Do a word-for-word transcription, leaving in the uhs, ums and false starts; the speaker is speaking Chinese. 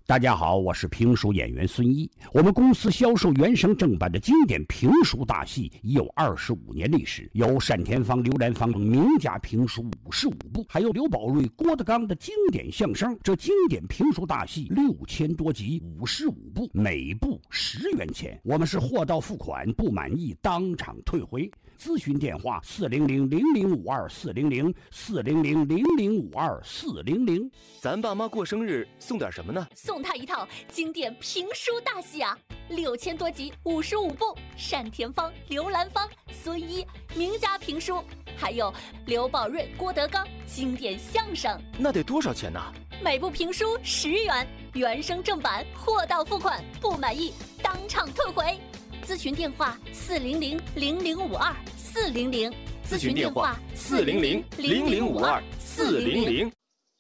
大家好，我是评书演员孙一。我们公司销售原声正版的经典评书大戏已有二十五年历史，有单田芳、刘兰芳等名家评书五十五部，还有刘宝瑞、郭德纲的经典相声。这经典评书大戏六千多集，五十五部，每部十元钱。我们是货到付款，不满意当场退回。咨询电话：四零零零零五二四零零四零零零零五二四零零。 咱爸妈过生日送点什么呢？ 送他一套经典评书大戏啊，六千多集，五十五部，单田芳、刘兰芳、孙一名家评书，还有刘宝瑞、郭德纲经典相声。 那得多少钱呢？ 每部评书十元，原声正版，货到付款，不满意当场退回。咨询电话：四零零零零五二四零零。 咨询电话：四零零零零五二四零零。